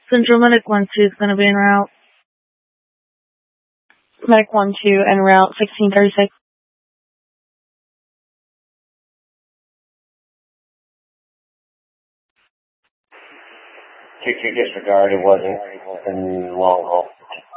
Central Medic 1-2 is going to be en route. Medic 1-2 en route, 1636. Two disregard, it wasn't in long haul.